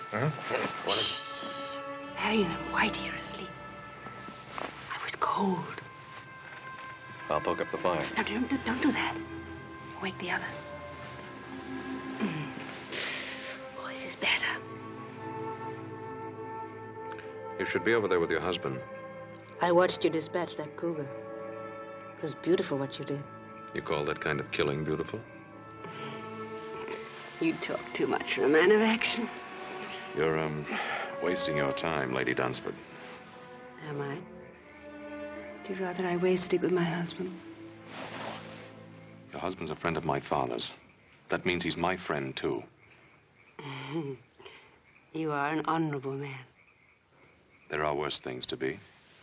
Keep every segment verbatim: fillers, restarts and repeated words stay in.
Huh? What? Marion and Whitey are asleep. I was cold. I'll poke up the fire. No, don't, don't do that. Wake the others. Mm. Oh, this is better. You should be over there with your husband. I watched you dispatch that cougar. It was beautiful what you did. You call that kind of killing beautiful? You talk too much for a man of action. You're, um, wasting your time, Lady Dunsford. Am I? Do you rather I wasted it with my husband? Your husband's a friend of my father's. That means he's my friend, too. You are an honorable man. There are worse things to be.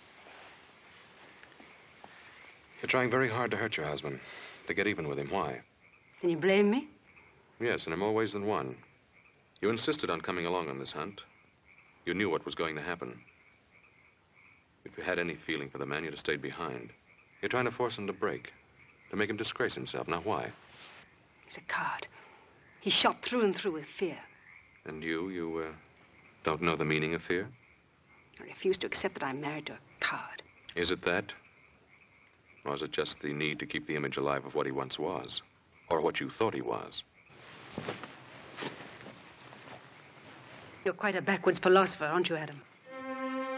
You're trying very hard to hurt your husband, to get even with him. Why? Can you blame me? Yes, and in more ways than one. You insisted on coming along on this hunt. You knew what was going to happen. If you had any feeling for the man, you'd have stayed behind. You're trying to force him to break, to make him disgrace himself. Now, why? He's a coward. He's shot through and through with fear. And you, you, uh, don't know the meaning of fear? I refuse to accept that I'm married to a coward. Is it that? Or is it just the need to keep the image alive of what he once was? Or what you thought he was? You're quite a backwoods philosopher, aren't you, Adam?